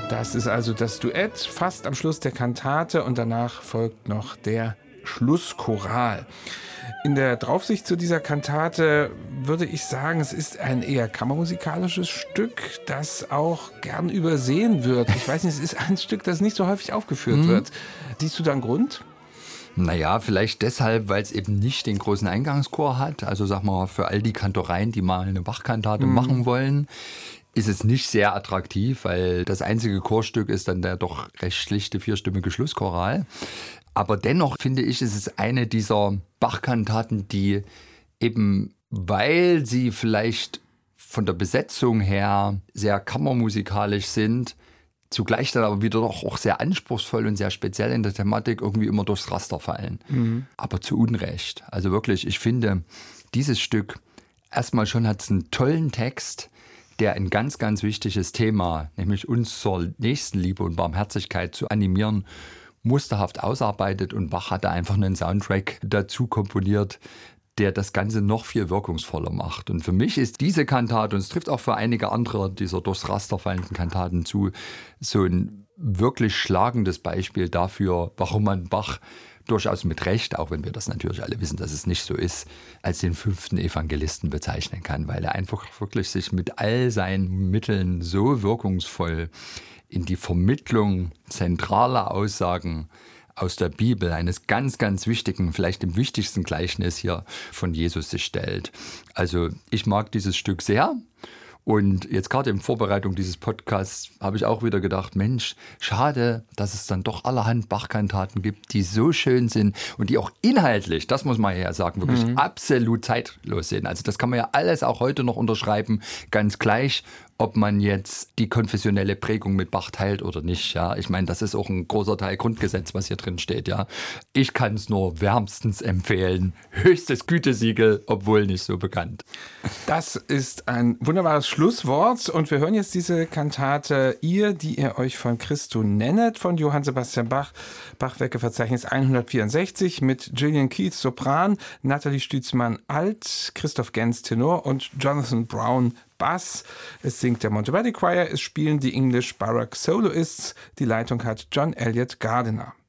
Das ist also das Duett, fast am Schluss der Kantate und danach folgt noch der Schlusschoral. In der Draufsicht zu dieser Kantate würde ich sagen, es ist ein eher kammermusikalisches Stück, das auch gern übersehen wird. Ich weiß nicht, es ist ein Stück, das nicht so häufig aufgeführt wird. Siehst du da einen Grund? Naja, vielleicht deshalb, weil es eben nicht den großen Eingangschor hat. Also sag mal, für all die Kantoreien, die mal eine Bachkantate machen wollen, ist es nicht sehr attraktiv, weil das einzige Chorstück ist dann der doch recht schlichte vierstimmige Schlusschoral. Aber dennoch finde ich, ist es eine dieser Bachkantaten, die eben, weil sie vielleicht von der Besetzung her sehr kammermusikalisch sind, zugleich dann aber wieder doch auch sehr anspruchsvoll und sehr speziell in der Thematik irgendwie immer durchs Raster fallen. Aber zu Unrecht. Also wirklich, ich finde, dieses Stück, erstmal schon hat es einen tollen Text, der ein ganz, ganz wichtiges Thema, nämlich uns zur Nächstenliebe und Barmherzigkeit zu animieren, musterhaft ausarbeitet, und Bach hatte einfach einen Soundtrack dazu komponiert, der das Ganze noch viel wirkungsvoller macht. Und für mich ist diese Kantate, und es trifft auch für einige andere dieser durchs Raster fallenden Kantaten zu, so ein wirklich schlagendes Beispiel dafür, warum man Bach durchaus mit Recht, auch wenn wir das natürlich alle wissen, dass es nicht so ist, als den 5. Evangelisten bezeichnen kann, weil er einfach wirklich sich mit all seinen Mitteln so wirkungsvoll in die Vermittlung zentraler Aussagen aus der Bibel, eines ganz, ganz wichtigen, vielleicht dem wichtigsten Gleichnis hier von Jesus sich stellt. Also ich mag dieses Stück sehr. Und jetzt gerade in Vorbereitung dieses Podcasts habe ich auch wieder gedacht, Mensch, schade, dass es dann doch allerhand Bachkantaten gibt, die so schön sind und die auch inhaltlich, das muss man ja sagen, wirklich absolut zeitlos sind. Also das kann man ja alles auch heute noch unterschreiben, ganz gleich, ob man jetzt die konfessionelle Prägung mit Bach teilt oder nicht. Ja, ich meine, das ist auch ein großer Teil Grundgesetz, was hier drin steht. Ja, ich kann es nur wärmstens empfehlen. Höchstes Gütesiegel, obwohl nicht so bekannt. Das ist ein wunderbares Schlusswort, und wir hören jetzt diese Kantate Ihr, die ihr euch von Christo nennet, von Johann Sebastian Bach, Bachwerkeverzeichnis 164, mit Gillian Keith Sopran, Nathalie Stützmann Alt, Christoph Gens Tenor und Jonathan Brown Bass. Es singt der Monteverdi Choir, es spielen die English Baroque Soloists, die Leitung hat John Elliott Gardiner.